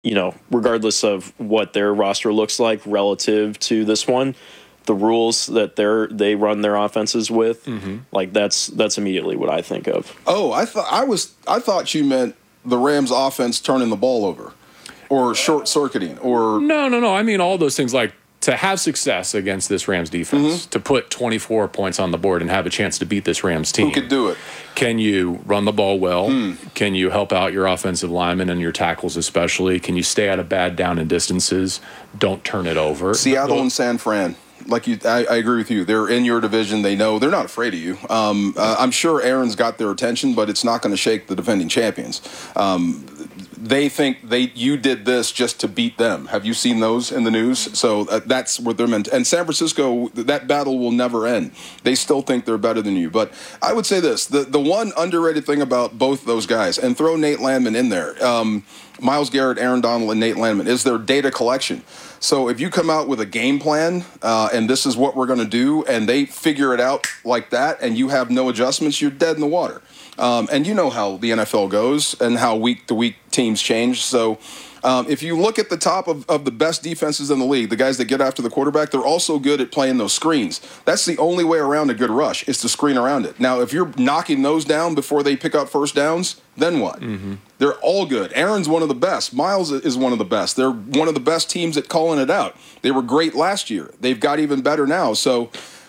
regardless of what their roster looks like relative to this one, the rules that they run their offenses with, like that's immediately what I think of. Oh, I thought you meant the Rams offense turning the ball over or short circuiting or No. I mean all those things, like to have success against this Rams defense, to put 24 points on the board and have a chance to beat this Rams team. Who could do it? Can you run the ball well? Can you help out your offensive linemen and your tackles especially? Can you stay out of bad down and distances? Don't turn it over. Seattle and San Fran. I agree with you. They're in your division. They know they're not afraid of you. I'm sure Aaron's got their attention, but it's not going to shake the defending champions. They think you did this just to beat them. Have you seen those in the news? So that's what they're meant. And San Francisco, that battle will never end. They still think they're better than you. But I would say this: the one underrated thing about both those guys, and throw Nate Landman in there, Myles Garrett, Aaron Donald, and Nate Landman, is their data collection. So if you come out with a game plan and this is what we're going to do, and they figure it out like that, and you have no adjustments, you're dead in the water. And you know how the NFL goes and how week-to-week teams change. So if you look at the top of the best defenses in the league, the guys that get after the quarterback, they're also good at playing those screens. That's the only way around a good rush, is to screen around it. Now, if you're knocking those down before they pick up first downs, then what? They're all good. Aaron's one of the best. Myles is one of the best. They're one of the best teams at calling it out. They were great last year. They've got even better now. So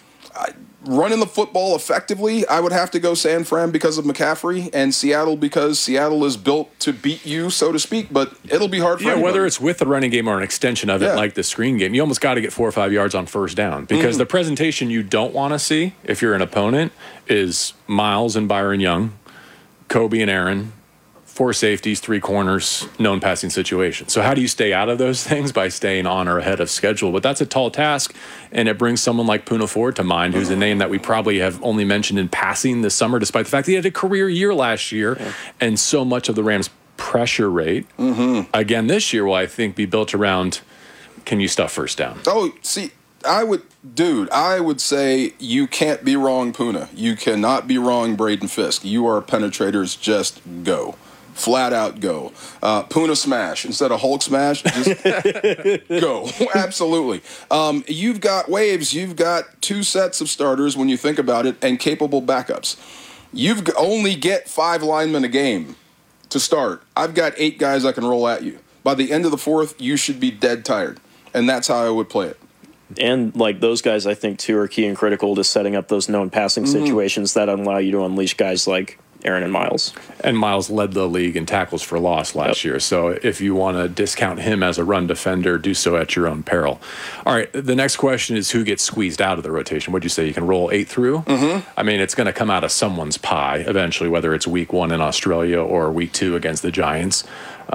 running the football effectively, I would have to go San Fran because of McCaffrey, and Seattle because Seattle is built to beat you, so to speak, but it'll be hard for anybody. Whether it's with the running game or an extension of it, like the screen game, you almost got to get 4 or 5 yards on first down, because the presentation you don't want to see if you're an opponent is Myles and Byron Young, Kobe and Aaron, 4 safeties, 3 corners, known passing situation. So how do you stay out of those things? By staying on or ahead of schedule. But that's a tall task, and it brings someone like Poona Ford to mind, who's a name that we probably have only mentioned in passing this summer, despite the fact that he had a career year last year, and so much of the Rams' pressure rate, again this year, will, I think, be built around, can you stuff first down? Oh, see, I would say you can't be wrong, Poona. You cannot be wrong, Braden Fisk. You are penetrators, just go. Flat out go. Poona smash. Instead of Hulk smash, just go. Absolutely. You've got waves. You've got 2 sets of starters when you think about it, and capable backups. You've only get 5 linemen a game to start. I've got 8 guys I can roll at you. By the end of the 4th, you should be dead tired. And that's how I would play it. And like those guys, I think, too, are key and critical to setting up those known passing situations that allow you to unleash guys like Aaron and Myles. And Myles led the league in tackles for loss last year. So if you want to discount him as a run defender, do so at your own peril. All right, the next question is who gets squeezed out of the rotation. What'd you say? You can roll 8 through? I mean, it's going to come out of someone's pie eventually, whether it's week 1 in Australia or week 2 against the Giants.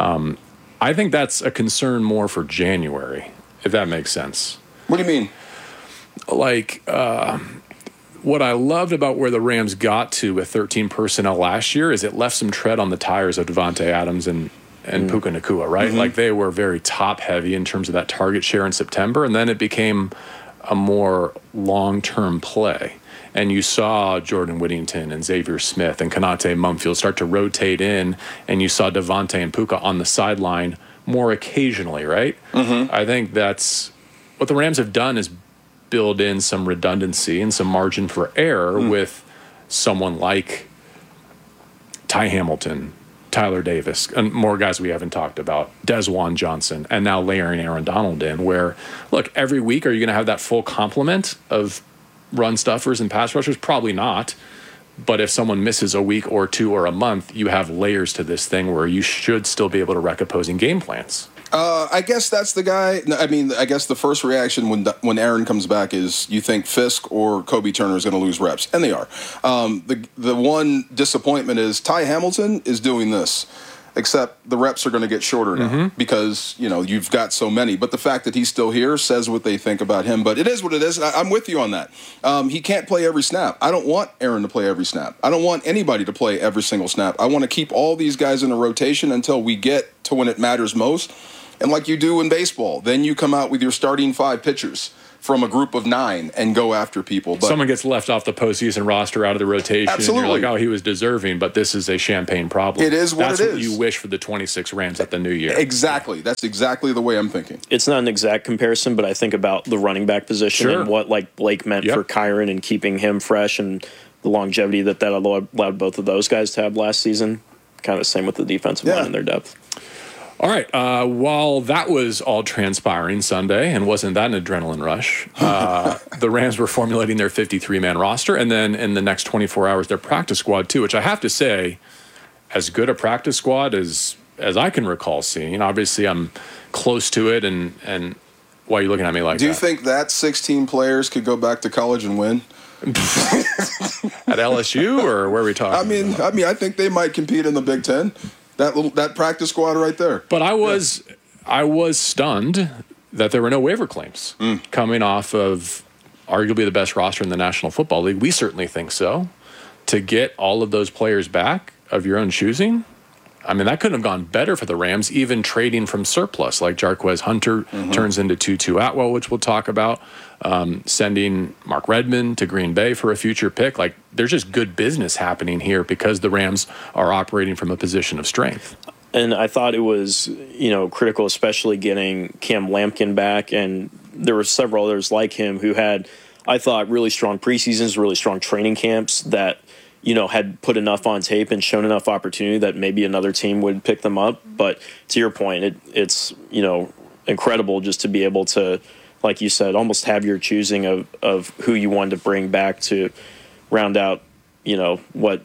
I think that's a concern more for January, if that makes sense. What do you mean? Like, what I loved about where the Rams got to with 13 personnel last year is it left some tread on the tires of Devontae Adams and Puka Nacua, right? Like they were very top heavy in terms of that target share in September, and then it became a more long-term play. And you saw Jordan Whittington and Xavier Smith and Konate Mumfield start to rotate in, and you saw Devontae and Puka on the sideline more occasionally, right? I think that's what the Rams have done, is build in some redundancy and some margin for error with someone like Ty Hamilton, Tyler Davis, and more guys we haven't talked about, Desjuan Johnson, and now layering Aaron Donald in, where, look, every week are you going to have that full complement of run stuffers and pass rushers? Probably not. But if someone misses a week or 2 or a month, you have layers to this thing where you should still be able to wreck opposing game plans. I guess that's the guy. I mean, I guess the first reaction when Aaron comes back is you think Fisk or Kobe Turner is going to lose reps, and they are. The one disappointment is Ty Hamilton is doing this, except the reps are going to get shorter now because you've got so many. But the fact that he's still here says what they think about him. But it is what it is. I'm with you on that. He can't play every snap. I don't want Aaron to play every snap. I don't want anybody to play every single snap. I want to keep all these guys in a rotation until we get to when it matters most. And like you do in baseball, then you come out with your starting 5 pitchers from a group of 9 and go after people. But someone gets left off the postseason roster out of the rotation. Absolutely. And you're like, oh, he was deserving, but this is a champagne problem. It is what That's it is. What you wish for the 26 Rams at the new year. Exactly. That's exactly the way I'm thinking. It's not an exact comparison, but I think about the running back position Sure. and what like Blake meant for Kyron and keeping him fresh and the longevity that allowed both of those guys to have last season. Kind of the same with the defensive line and their depth. All right. While that was all transpiring Sunday and wasn't that an adrenaline rush, the Rams were formulating their 53-man roster, and then in the next 24 hours, their practice squad too, which I have to say, as good a practice squad as I can recall seeing. Obviously, I'm close to it, and why are you looking at me like that? Do you think that 16 players could go back to college and win? At LSU, or where are we talking? I mean, I think they might compete in the Big Ten. That practice squad right there. But I was stunned that there were no waiver claims coming off of arguably the best roster in the National Football League. We certainly think so. To get all of those players back of your own choosing, I mean, that couldn't have gone better for the Rams, even trading from surplus, like Jarquez Hunter turns into Tutu Atwell, which we'll talk about, sending Mark Redmond to Green Bay for a future pick. Like, there's just good business happening here because the Rams are operating from a position of strength. And I thought it was, critical, especially getting Cam Lampkin back. And there were several others like him who had, I thought, really strong preseasons, really strong training camps that, had put enough on tape and shown enough opportunity that maybe another team would pick them up. But to your point, it's incredible just to be able to, like you said, almost have your choosing of who you wanted to bring back to round out, what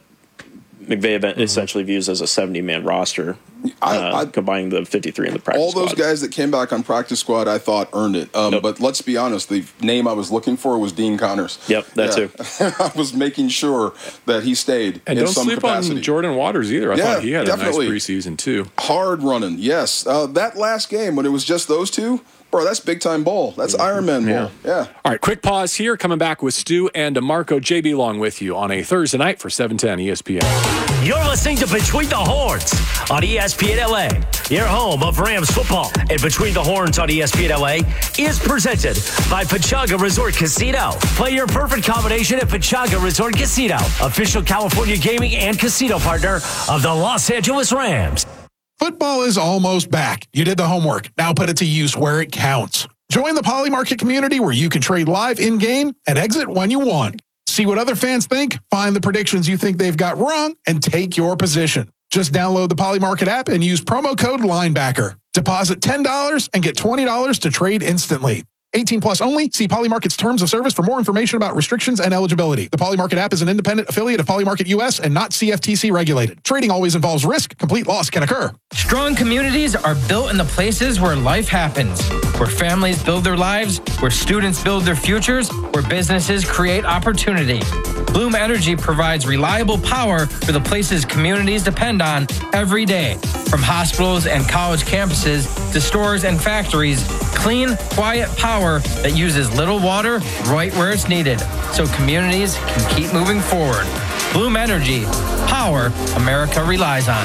McVay essentially views as a 70-man roster, combining the 53 and the practice all those squad. guys that came back on practice squad, I thought earned it. But let's be honest, the name I was looking for was Dean Connors. Yep, that too. I was making sure that he stayed and in don't some sleep capacity. on Jordan Waters either. I thought he had definitely. a nice preseason too. Hard running, yes. That last game when it was just those two, bro, that's big time ball. That's Ironman ball. Yeah. All right, quick pause here. Coming back with Stu and DeMarco. JB Long with you on a Thursday night for 710 ESPN. You're listening to Between the Horns on ESPN LA, your home of Rams football. And Between the Horns on ESPN LA is presented by Pechanga Resort Casino. Play your perfect combination at Pechanga Resort Casino, official California gaming and casino partner of the Los Angeles Rams. Football is almost back. You did the homework. Now put it to use where it counts. Join the Poly Market community where you can trade live in-game and exit when you want. See what other fans think, find the predictions you think they've got wrong, and take your position. Just download the Poly Market app and use promo code LINEBACKER. Deposit $10 and get $20 to trade instantly. 18 plus only. See Poly Market's terms of service for more information about restrictions and eligibility. The Poly Market app is an independent affiliate of Poly Market US and not CFTC regulated. Trading always involves risk. Complete loss can occur. Strong communities are built in the places where life happens, where families build their lives, where students build their futures, where businesses create opportunity. Bloom Energy provides reliable power for the places communities depend on every day. From hospitals and college campuses to stores and factories, clean, quiet power that uses little water right where it's needed, so communities can keep moving forward. Bloom Energy, power America relies on.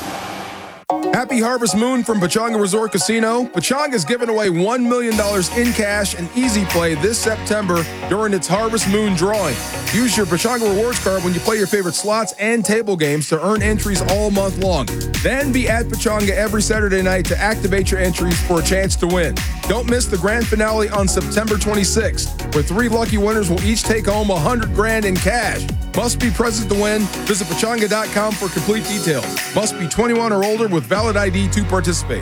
Happy Harvest Moon from Pechanga Resort Casino. Pechanga is giving away $1 million in cash and easy play this September during its Harvest Moon drawing. Use your Pechanga Rewards card when you play your favorite slots and table games to earn entries all month long. Then be at Pechanga every Saturday night to activate your entries for a chance to win. Don't miss the grand finale on September 26th, where 3 lucky winners will each take home $100,000 in cash. Must be present to win. Visit Pechanga.com for complete details. Must be 21 or older with valid ID to participate.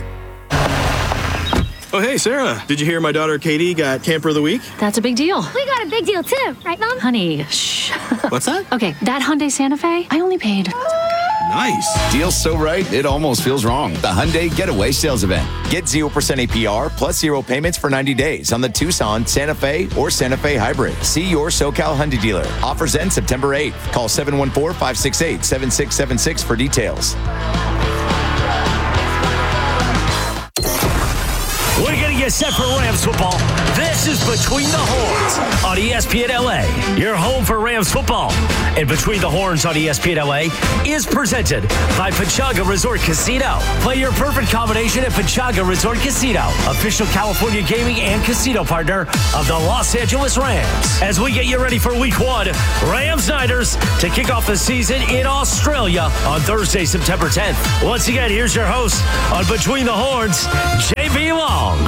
Oh, hey, Sarah. Did you hear my daughter Katie got Camper of the Week? That's a big deal. We got a big deal too, right, Mom? Honey, shh. What's that? Okay, that Hyundai Santa Fe, I only paid. Nice. Deal's so right, it almost feels wrong. The Hyundai Getaway Sales Event. Get 0% APR plus 0 payments for 90 days on the Tucson, Santa Fe, or Santa Fe Hybrid. See your SoCal Hyundai dealer. Offers end September 8th. Call 714-568-7676 for details. We're going to get set for Rams football. This is Between the Horns on ESPN LA, your home for Rams football. And Between the Horns on ESPN LA is presented by Pechanga Resort Casino. Play your perfect combination at Pechanga Resort Casino, official California gaming and casino partner of the Los Angeles Rams. As we get you ready for Week 1, Rams-Niners to kick off the season in Australia on Thursday, September 10th. Once again, here's your host on Between the Horns, JB Long.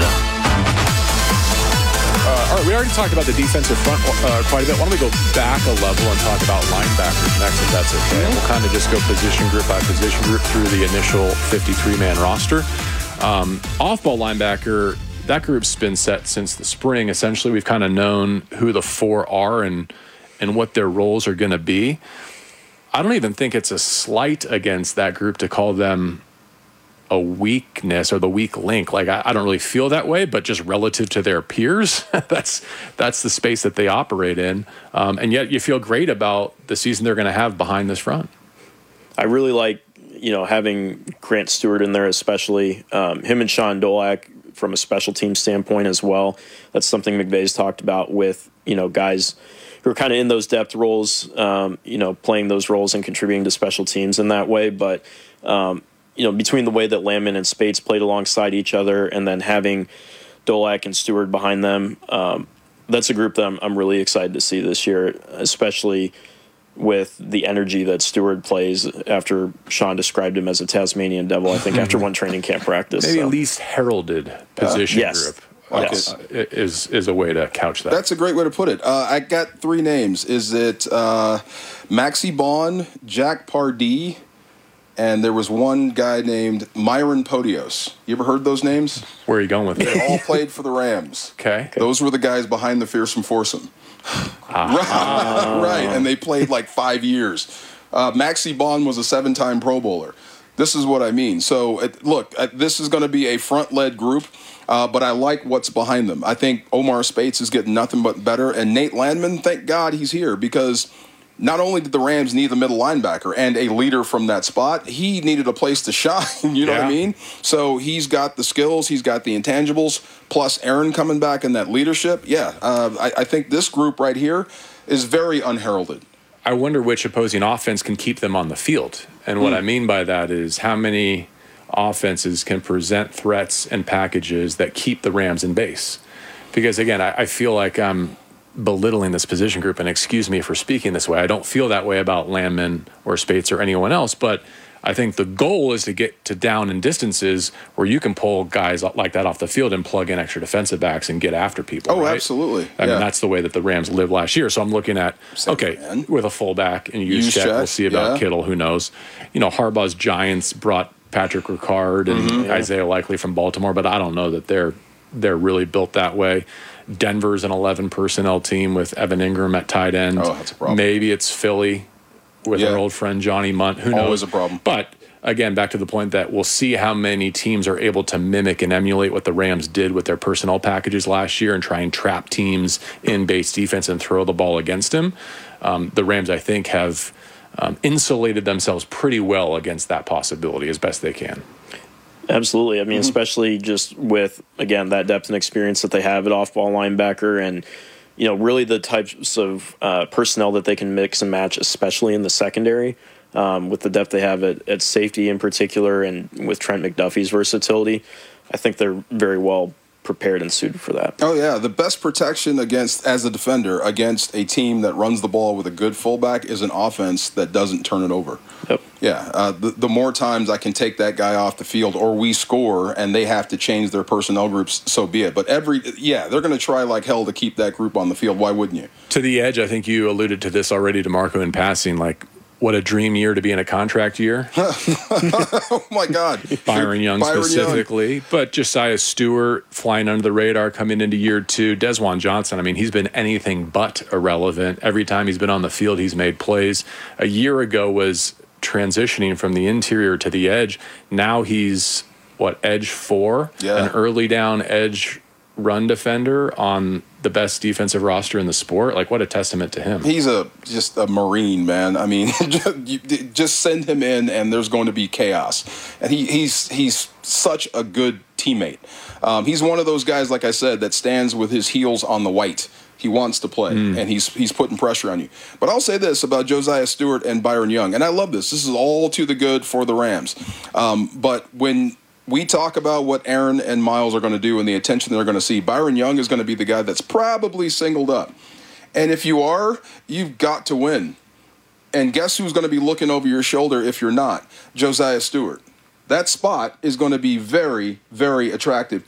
All right, we already talked about the defensive front quite a bit. Why don't we go back a level and talk about linebackers next, if that's okay? We'll kind of just go position group by position group through the initial 53-man roster. Off-ball linebacker, that group's been set since the spring. Essentially, we've kind of known who the four are and what their roles are going to be. I don't even think it's a slight against that group to call them a weakness or the weak link. Like, I don't really feel that way, but just relative to their peers, that's the space that they operate in. And yet you feel great about the season they're going to have behind this front. I really like, having Grant Stewart in there, especially him and Sean Dolak from a special team standpoint as well. That's something McVay's talked about with, guys who are kind of in those depth roles, playing those roles and contributing to special teams in that way. But, between the way that Landman and Spates played alongside each other and then having Dolak and Stewart behind them, that's a group that I'm really excited to see this year, especially with the energy that Stewart plays after Sean described him as a Tasmanian devil, I think, after one training camp practice. Maybe least heralded position yes. group. Is a way to couch that. That's a great way to put it. I got three names. Is it Maxie Bond, Jack Pardee, and there was one guy named Myron Podios. You ever heard those names? Where are you going with it? They all played for the Rams. Okay. Those were the guys behind the Fearsome Foursome. Right, and they played like 5 years. Maxie Bond was a 7-time Pro Bowler. This is what I mean. So, this is going to be a front-led group, but I like what's behind them. I think Omar Spates is getting nothing but better, and Nate Landman, thank God he's here, because not only did the Rams need the middle linebacker and a leader from that spot, he needed a place to shine, you know what I mean? So he's got the skills, he's got the intangibles, plus Aaron coming back in that leadership. I think this group right here is very unheralded. I wonder which opposing offense can keep them on the field. And what I mean by that is how many offenses can present threats and packages that keep the Rams in base. Because, again, I feel like I'm belittling this position group, and excuse me for speaking this way. I don't feel that way about Landman or Spates or anyone else, but I think the goal is to get to down and distances where you can pull guys like that off the field and plug in extra defensive backs and get after people. Oh, right? Absolutely. I mean, that's the way that the Rams lived last year. So I'm looking at, with a fullback and use check, we'll see about Kittle, who knows. Harbaugh's Giants brought Patrick Ricard and Isaiah Likely from Baltimore, but I don't know that they're really built that way. Denver's an 11 personnel team with Evan Ingram at tight end. Oh, that's a problem. Maybe it's Philly with our old friend Johnny Munt. Who knows? Always a problem. But again, back to the point that we'll see how many teams are able to mimic and emulate what the Rams did with their personnel packages last year and try and trap teams in base defense and throw the ball against them. The Rams, I think, have insulated themselves pretty well against that possibility as best they can. Absolutely. I mean, especially just with, again, that depth and experience that they have at off-ball linebacker and, really the types of personnel that they can mix and match, especially in the secondary, with the depth they have at safety in particular and with Trent McDuffie's versatility. I think they're very well prepared and suited for that. Oh, yeah. The best protection as a defender against a team that runs the ball with a good fullback is an offense that doesn't turn it over. Yep. Yeah. The more times I can take that guy off the field or we score and they have to change their personnel groups, so be it. But they're going to try like hell to keep that group on the field. Why wouldn't you? To the edge, I think you alluded to this already, DeMarco, in passing, like, what a dream year to be in a contract year. Oh, my God. Byron Young specifically. Young. But Josiah Stewart flying under the radar coming into year 2. Desjuan Johnson, I mean, he's been anything but irrelevant. Every time he's been on the field, he's made plays. A year ago was transitioning from the interior to the edge. Now he's, edge 4? Yeah. An early down edge run defender on the best defensive roster in the sport. Like, what a testament to him. He's just a Marine, man. I mean, just send him in and there's going to be chaos. And he's such a good teammate. He's one of those guys, like I said, that stands with his heels on the white. He wants to play, and he's putting pressure on you. But I'll say this about Josiah Stewart and Byron Young, and I love this. This is all to the good for the Rams. But when we talk about what Aaron and Miles are going to do and the attention they're going to see, Byron Young is going to be the guy that's probably singled up. And if you are, you've got to win. And guess who's going to be looking over your shoulder if you're not? Josiah Stewart. That spot is going to be very, very attractive.